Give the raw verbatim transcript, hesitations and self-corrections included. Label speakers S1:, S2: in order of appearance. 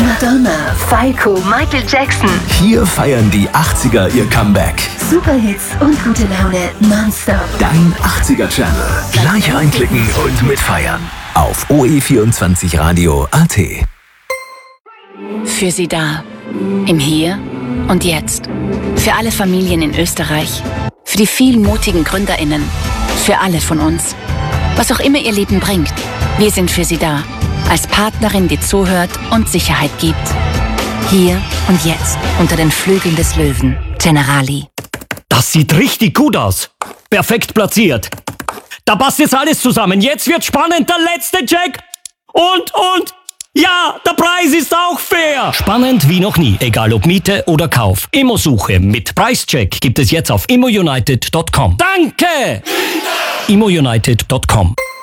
S1: Madonna, Falco, Michael Jackson.
S2: Hier feiern die achtziger ihr Comeback.
S1: Superhits und gute Laune nonstop.
S2: Dein achtziger-Channel. Gleich reinklicken und mitfeiern. Auf O E vierundzwanzig Radio Punkt A T.
S3: Für Sie da. Im Hier und Jetzt. Für alle Familien in Österreich. Für die vielen mutigen GründerInnen. Für alle von uns. Was auch immer Ihr Leben bringt. Wir sind für Sie da. Als Partnerin, die zuhört und Sicherheit gibt. Hier und jetzt. Unter den Flügeln des Löwen. Generali.
S4: Das sieht richtig gut aus. Perfekt platziert. Da passt jetzt alles zusammen. Jetzt wird spannend. Der letzte Check. Und, und... Ja, der Preis ist auch fair. Spannend wie noch nie, egal ob Miete oder Kauf. Immosuche mit Preischeck gibt es jetzt auf immo united punkt com. Danke! immo united punkt com